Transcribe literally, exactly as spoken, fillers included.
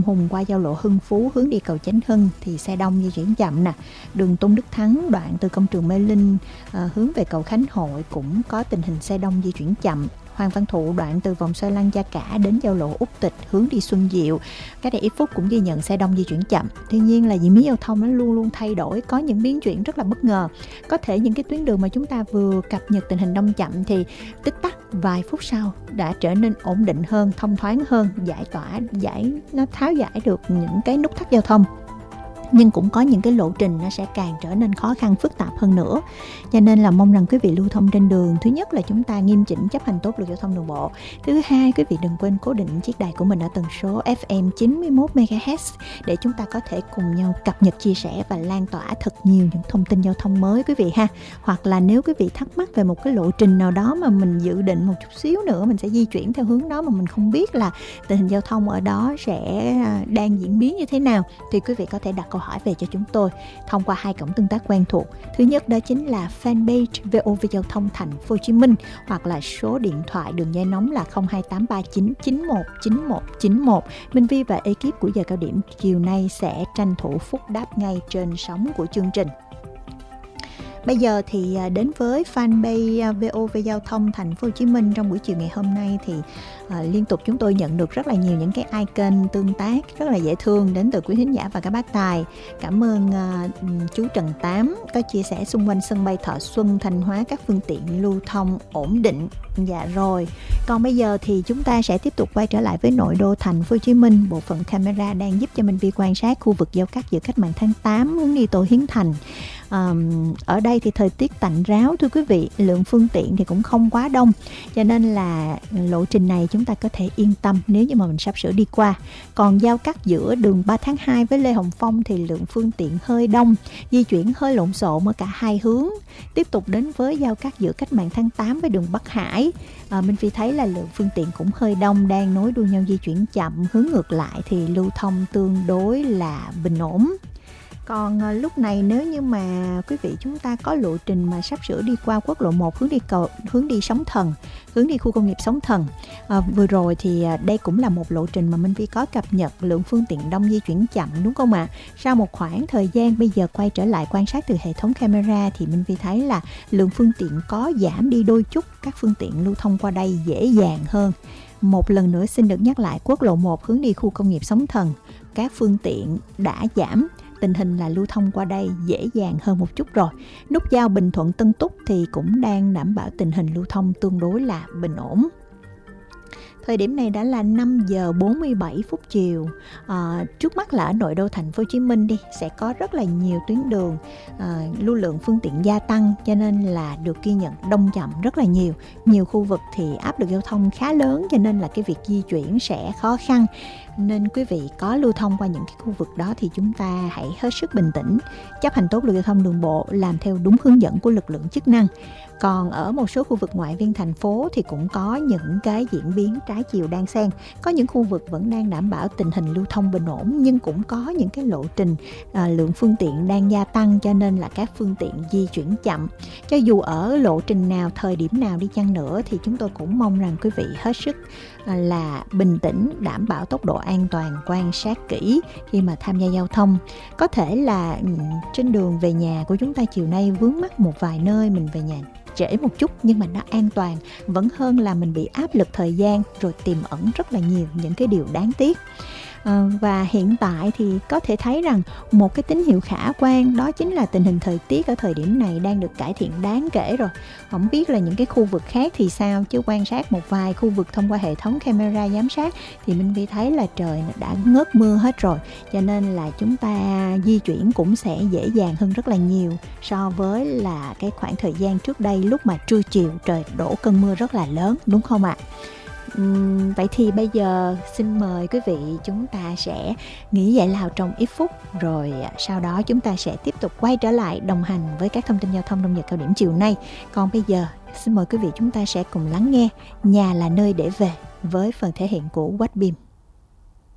Hùng qua giao lộ Hưng Phú hướng đi cầu Chánh Hưng thì xe đông di chuyển chậm nè. Đường Tôn Đức Thắng đoạn từ công trường Mê Linh à, hướng về cầu Khánh Hội cũng có tình hình xe đông di chuyển chậm. Hoàng Văn Thụ đoạn từ vòng xoay Lăng Gia Cả đến giao lộ Úc Tịch hướng đi Xuân Diệu, cái đây ít phút cũng ghi nhận xe đông di chuyển chậm. Tuy nhiên là diễn biến giao thông nó luôn luôn thay đổi, có những biến chuyển rất là bất ngờ. Có thể những cái tuyến đường mà chúng ta vừa cập nhật tình hình đông chậm thì tích tắc vài phút sau đã trở nên ổn định hơn, thông thoáng hơn, giải tỏa, giải nó tháo giải được những cái nút thắt giao thông. Nhưng cũng có những cái lộ trình nó sẽ càng trở nên khó khăn, phức tạp hơn nữa. Cho nên là mong rằng quý vị lưu thông trên đường, thứ nhất là chúng ta nghiêm chỉnh chấp hành tốt luật giao thông đường bộ. Thứ hai, quý vị đừng quên cố định chiếc đài của mình ở tần số ép em chín mươi mốt mê ga héc để chúng ta có thể cùng nhau cập nhật, chia sẻ và lan tỏa thật nhiều những thông tin giao thông mới quý vị ha. Hoặc là nếu quý vị thắc mắc về một cái lộ trình nào đó mà mình dự định một chút xíu nữa mình sẽ di chuyển theo hướng đó mà mình không biết là tình hình giao thông ở đó sẽ đang diễn biến như thế nào, thì quý vị có thể đặt câu hỏi về cho chúng tôi thông qua hai cổng tương tác quen thuộc. Thứ nhất đó chính là fanpage vê o vê Giao thông Thành phố Hồ Chí Minh, hoặc là số điện thoại đường dây nóng là không hai tám ba chín chín một chín một chín một. Minh Vi và ekip của giờ cao điểm chiều nay sẽ tranh thủ phút đáp ngay trên sóng của chương trình. Bây giờ thì đến với fanpage vê o vê Giao thông Thành phố Hồ Chí Minh trong buổi chiều ngày hôm nay thì à, liên tục chúng tôi nhận được rất là nhiều những cái icon tương tác rất là dễ thương đến từ quý thính giả và các bác tài. Cảm ơn à, chú Trần Tám có chia sẻ xung quanh sân bay Thọ Xuân, Thanh Hóa các phương tiện lưu thông ổn định. Dạ rồi. Còn bây giờ thì chúng ta sẽ tiếp tục quay trở lại với nội đô Thành phố Hồ Chí Minh. Bộ phận camera đang giúp cho Minh Vi quan sát khu vực giao cắt giữa cách mạng tháng tám hướng đi Tô Hiến Thành. Um, ở đây thì thời tiết tạnh ráo thưa quý vị, lượng phương tiện thì cũng không quá đông, cho nên là lộ trình này chúng ta có thể yên tâm nếu như mà mình sắp sửa đi qua. Còn giao cắt giữa đường ba tháng hai với Lê Hồng Phong thì lượng phương tiện hơi đông, di chuyển hơi lộn xộn ở cả hai hướng. Tiếp tục đến với giao cắt giữa cách mạng tháng tám với đường Bắc Hải, à, mình vì thấy là lượng phương tiện cũng hơi đông, đang nối đuôi nhau di chuyển chậm. Hướng ngược lại thì lưu thông tương đối là bình ổn. Còn à, lúc này nếu như mà quý vị chúng ta có lộ trình mà sắp sửa đi qua quốc lộ một hướng đi cầu hướng đi Sóng Thần, hướng đi khu công nghiệp Sóng Thần, à, vừa rồi thì à, đây cũng là một lộ trình mà Minh Vi có cập nhật lượng phương tiện đông di chuyển chậm đúng không ạ? À? Sau một khoảng thời gian bây giờ quay trở lại quan sát từ hệ thống camera thì Minh Vi thấy là lượng phương tiện có giảm đi đôi chút, các phương tiện lưu thông qua đây dễ dàng hơn. Một lần nữa xin được nhắc lại, quốc lộ một hướng đi khu công nghiệp Sóng Thần, các phương tiện đã giảm, tình hình là lưu thông qua đây dễ dàng hơn một chút rồi. Nút giao Bình Thuận Tân Túc thì cũng đang đảm bảo tình hình lưu thông tương đối là bình ổn. Thời điểm này đã là năm giờ bốn mươi bảy phút chiều. À, trước mắt là ở nội đô Thành phố Hồ Chí Minh đi sẽ có rất là nhiều tuyến đường à, lưu lượng phương tiện gia tăng, cho nên là được ghi nhận đông chậm rất là nhiều. Nhiều khu vực thì áp lực giao thông khá lớn, cho nên là cái việc di chuyển sẽ khó khăn. Nên quý vị có lưu thông qua những cái khu vực đó thì chúng ta hãy hết sức bình tĩnh, chấp hành tốt luật giao thông đường bộ, làm theo đúng hướng dẫn của lực lượng chức năng. Còn ở một số khu vực ngoại viên thành phố thì cũng có những cái diễn biến trái chiều đan xen. Có những khu vực vẫn đang đảm bảo tình hình lưu thông bình ổn, nhưng cũng có những cái lộ trình à, lượng phương tiện đang gia tăng, cho nên là các phương tiện di chuyển chậm. Cho dù ở lộ trình nào, thời điểm nào đi chăng nữa thì chúng tôi cũng mong rằng quý vị hết sức à, là bình tĩnh, đảm bảo tốc độ an toàn, quan sát kỹ khi mà tham gia giao thông. Có thể là trên đường về nhà của chúng ta chiều nay vướng mắc một vài nơi, mình về nhà trễ một chút nhưng mà nó an toàn vẫn hơn là mình bị áp lực thời gian rồi tiềm ẩn rất là nhiều những cái điều đáng tiếc. À, và hiện tại thì có thể thấy rằng một cái tín hiệu khả quan đó chính là tình hình thời tiết ở thời điểm này đang được cải thiện đáng kể rồi. Không biết là những cái khu vực khác thì sao, chứ quan sát một vài khu vực thông qua hệ thống camera giám sát thì Minh Vi thấy là trời đã ngớt mưa hết rồi, cho nên là chúng ta di chuyển cũng sẽ dễ dàng hơn rất là nhiều so với là cái khoảng thời gian trước đây lúc mà trưa chiều trời đổ cơn mưa rất là lớn, đúng không ạ? Uhm, vậy thì bây giờ xin mời quý vị chúng ta sẽ nghỉ giải lao trong ít phút, rồi sau đó chúng ta sẽ tiếp tục quay trở lại đồng hành với các thông tin giao thông trong giờ cao điểm chiều nay. Còn bây giờ xin mời quý vị chúng ta sẽ cùng lắng nghe Nhà là nơi để về với phần thể hiện của Quách Bim.